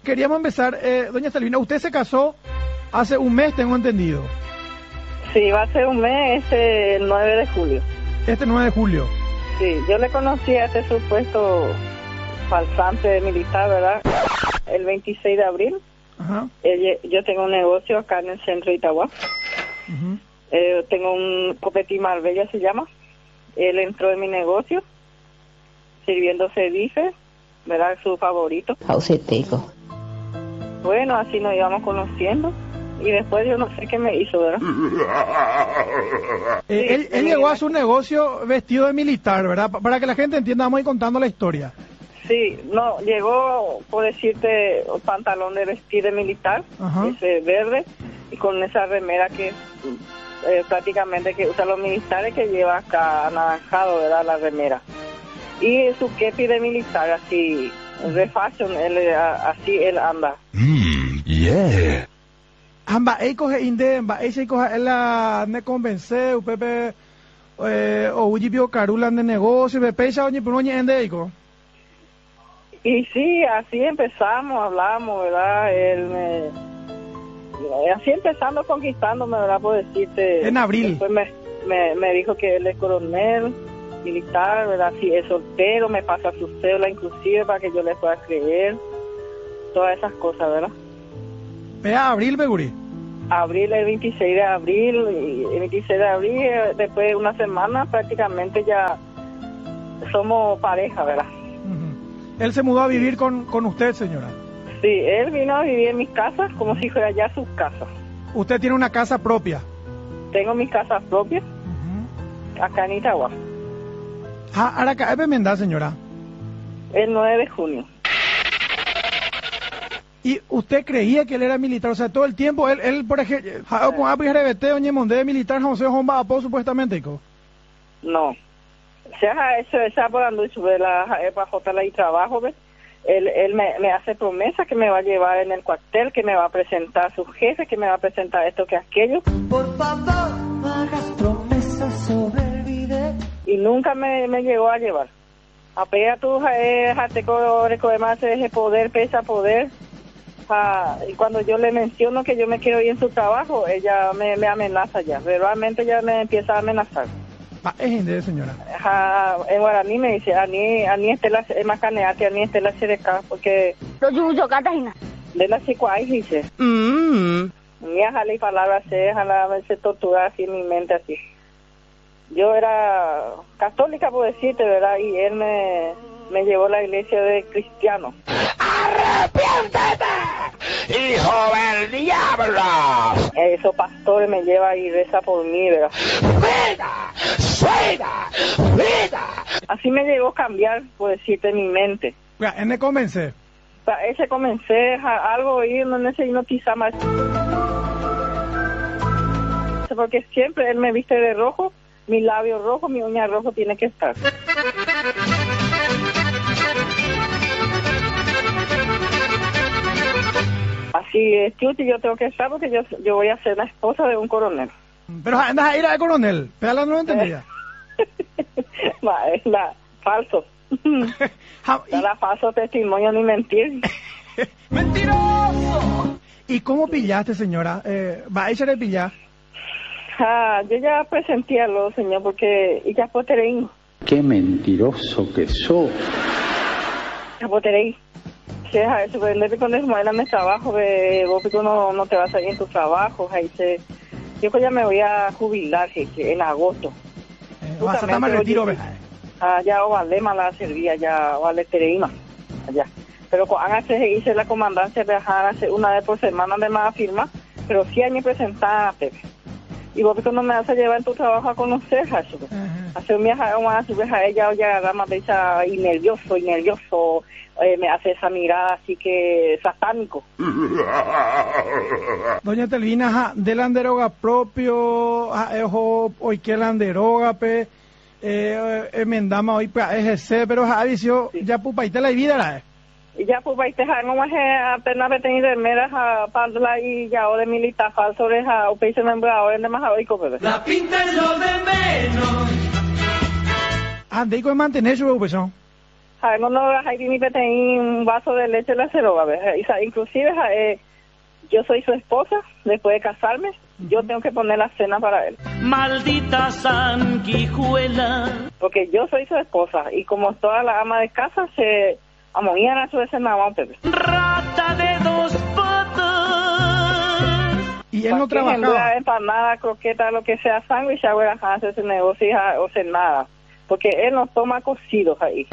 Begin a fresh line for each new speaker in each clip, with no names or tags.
queríamos empezar, doña Selvina, usted se casó hace un mes, tengo entendido.
Sí, va a ser un mes, el 9 de julio.
Este 9 de julio.
Sí, yo le conocí a este supuesto falsante militar, ¿verdad? El 26 de abril.
Ajá.
Yo tengo un negocio acá en el centro de Itagua.
Uh-huh.
Tengo un Copetín Marbella, se llama. Él entró en mi negocio sirviéndose bife, ¿verdad? Su favorito.
Ausético.
Bueno, así nos íbamos conociendo. Y después yo no sé qué me hizo, ¿verdad?
Él llegó a su negocio vestido de militar, ¿verdad? Para que la gente entienda, vamos a ir contando la historia.
Sí, no, llegó, por decirte, un pantalón de vestir de militar,
Ajá.
ese verde, y con esa remera que prácticamente que usan los militares, que lleva acá anaranjado, ¿verdad? La remera. Y su kepi de militar, así, de fashion, así él anda.
Yeah.
Amba, coge inde, amba, coge la me convence, Pepe, o Ujipio Carulan de negocio, Pepe, ya oye, pero oye, ende, Eiko.
Y sí, así empezamos, hablamos, ¿verdad? Así empezando conquistándome, ¿verdad? Por decirte.
En abril.
Después me dijo que él es coronel militar, ¿verdad? Si es soltero, me pasa su cédula inclusive para que yo le pueda creer. Todas esas cosas, ¿verdad?
Vea, abril, Beguri.
Abril, el 26 de abril, y el 26 de abril, después de una semana, prácticamente ya somos pareja, ¿verdad?
Uh-huh. Él se mudó a vivir con usted, señora.
Sí, él vino a vivir en mi casa como si fuera ya su casa.
Usted tiene una casa propia.
Tengo mi casa propia, acá en Itagua.
Ahora acá, Mendá, señora.
El 9 de junio.
¿Y usted creía que él era militar? O sea, todo el tiempo, él por ejemplo, militar, supuestamente.
No. Se ha hecho esa por andar sobre la y trabajo, ¿ves? Él me hace promesas que me va a llevar en el cuartel, que me va a presentar a su jefe, que me va a presentar esto que aquello.
Por favor, no hagas promesas sobre el video.
Y nunca me llegó a llevar. Apenas tú, más ese poder, pesa poder. Y cuando yo le menciono que yo me quiero ir en su trabajo, ella me amenaza ya. Realmente ya me empieza a amenazar.
Es gente, señora.
En guaraní me dice, ani estela macaneate, ani estela cereca, porque de la chicuay dice. Mi jale y palabras se tortura así en mi mente así. Yo era católica, por decirte, ¿verdad? Y él me llevó a la iglesia de cristiano.
¡Arrepiéntete, hijo del diablo!
Esos pastores me llevan y reza por mí, ¿verdad?
¡Vida!
Así me llegó a cambiar, por decirte, mi mente.
Él me convence.
Ese comencé a algo y no necesito hipnotizar más. Porque siempre él me viste de rojo, mi labio rojo, mi uña rojo tiene que estar. Así es, Chuti, yo tengo que estar porque yo voy a ser la esposa de un coronel.
Pero andas a ir al coronel, pero no lo entendía.
Es falso. Era falso testimonio ni mentir.
¡Mentiroso! ¿Y cómo pillaste, señora? ¿Va a echar el pillar?
Yo ya presentía lo, señor, porque y ya potereí.
¡Qué mentiroso que sos!
Ya potereí. Eso, cuando es muela mi trabajo, vos no te vas a ir en tu trabajo, yo ya me voy a jubilar, en agosto.
Vas a tomar retiro,
ya o vale la servía, ya o vale tereima, allá. Pero cuando hice la comandancia, hace una vez por semana de más firma, pero sí hay que presentarte. Y vos no me vas a llevar en tu trabajo a conocer, eso. Hace un viaje a ella, ya agarra y nervioso, me hace esa mirada así que satánico.
Doña Selvina, de la deroga propio, hoy que la deroga, mendama hoy, ese, pero vicio, ya pupaite la vida, la
Y ya pupaite, no más apenas me tengo de meras a pandla y ya o de militar falso, o peise membrado, en demás hoy, bebé.
La pinta es lo de menos.
Ande con mantener su ocupación.
no hay ni peteín un vaso de leche la ceroba, inclusive yo soy su esposa, después de casarme, yo tengo que poner la cena para él.
Maldita sanguijuela.
Porque yo soy su esposa y como toda la ama de casa se amonían a su escena,
Rata de dos patas.
Y él no trabajaba.
Empanada, croqueta, lo que sea, sándwich, hace ese negocio o sea nada. Porque él nos toma cocidos ahí.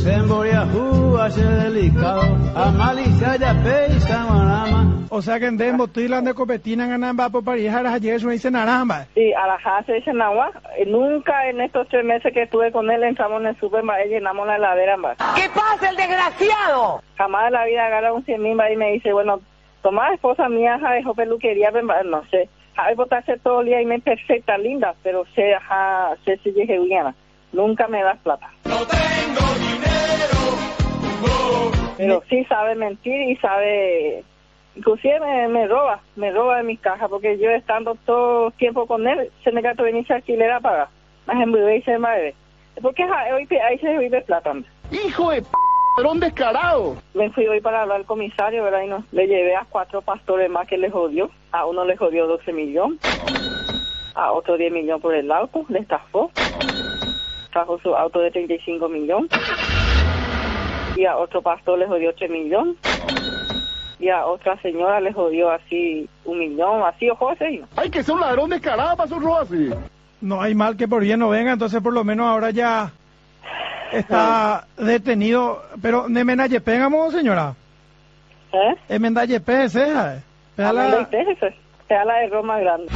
O sea que en Dembo, Tilan de Copetina, Ganamba, Poparijaras, ayer eso dice naramba.
Sí, a la casa dice agua. Nunca en estos 3 meses que estuve con él entramos en el super y llenamos la heladera.
¿Qué pasa, el desgraciado?
Jamás en la vida agarra un 100.000 y me dice, bueno, toma esposa mía, dejó peluquería, no sé. Hay botarse todo el día y me perfecta, linda, pero se llegue bien. Nunca me das plata.
No tengo dinero.
Pero sí sabe mentir y sabe... Inclusive me roba de mis cajas, porque yo estando todo tiempo con él, se me gastó venir a alquiler a pagar. Más en y se madre. Porque ahí se vive plata.
¡Hijo de p***! ¡Ladrón descarado!
Me fui hoy para hablar al comisario, ¿verdad? Y no, le llevé a 4 pastores más que le jodió. A uno le jodió 12 millones. A otro 10 millones por el auto, le estafó. Trajo su auto de 35 millones. Y a otro pastor le jodió 3 millones. Y a otra señora le jodió así 1 millón, así o José.
¡Ay, que sea un ladrón descarado para su robo así!
No hay mal que por bien no venga, entonces por lo menos ahora ya está detenido. Pero, ¿ne menayepengamos, señora?
¿Eh?
¿Es mendayepe, ese?
Es la de Roma grande.